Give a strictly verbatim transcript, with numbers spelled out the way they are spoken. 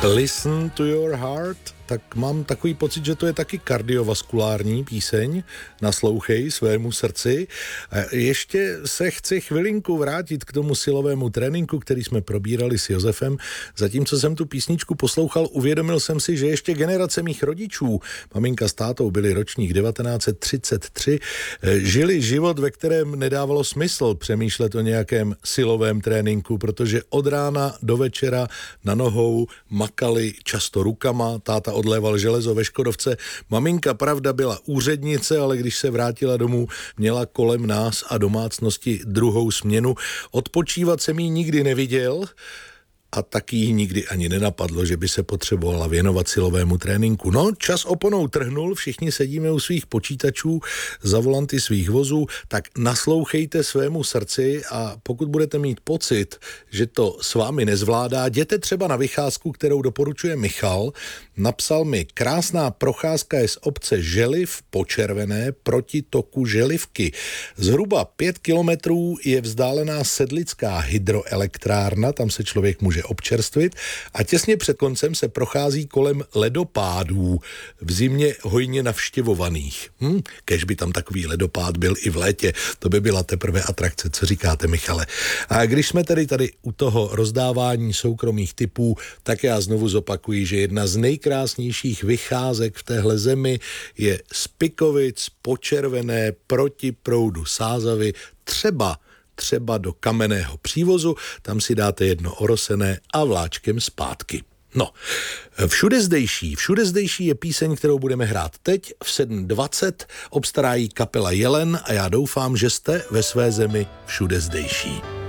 Listen to your heart, tak mám takový pocit, že to je taky kardiovaskulární píseň, naslouchej svému srdci. A ještě se chci chvilinku vrátit k tomu silovému tréninku, který jsme probírali s Josefem. Zatímco jsem tu písničku poslouchal, uvědomil jsem si, že ještě generace mých rodičů, maminka s tátou byli ročník devatenáct set třicet tři, žili život, ve kterém nedávalo smysl přemýšlet o nějakém silovém tréninku, protože od rána do večera na nohou makali často rukama, táta odléval železo ve Škodovce. Maminka, pravda, byla úřednice, ale když se vrátila domů, měla kolem nás a domácnosti druhou směnu. Odpočívat jsem jí nikdy neviděl a taky jí nikdy ani nenapadlo, že by se potřebovala věnovat silovému tréninku. No, čas oponou trhnul, všichni sedíme u svých počítačů, za volanty svých vozů, tak naslouchejte svému srdci a pokud budete mít pocit, že to s vámi nezvládá, jděte třeba na vycházku, kterou doporučuje Michal. Napsal mi: krásná procházka je z obce Želiv po Červené proti toku Želivky. Zhruba pět kilometrů je vzdálená Sedlická hydroelektrárna, tam se člověk může občerstvit a těsně před koncem se prochází kolem ledopádů, v zimě hojně navštěvovaných. Hm, kež by tam takový ledopád byl i v létě, to by byla teprve atrakce, co říkáte, Michale. A když jsme tedy tady u toho rozdávání soukromých tipů, tak já znovu zopakuji, že jedna z nejkrásnějších vycházek v téhle zemi je z Pikovic po Červené proti proudu Sázavy, třeba třeba do Kamenného Přívozu, tam si dáte jedno orosené a vláčkem zpátky. No, všude zdejší, všude zdejší je píseň, kterou budeme hrát teď v sedm dvacet, obstarají kapela Jelen a já doufám, že jste ve své zemi všude zdejší.